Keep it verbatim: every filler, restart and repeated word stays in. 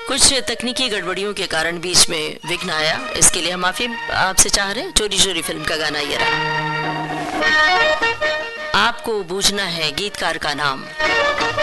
कुछ तकनीकी गड़बड़ियों के कारण बीच में विघ्न आया, इसके लिए हम माफी आपसे चाह रहे हैं। चोरी चोरी फिल्म का गाना ये रहा। आपको बूझना है गीतकार का नाम।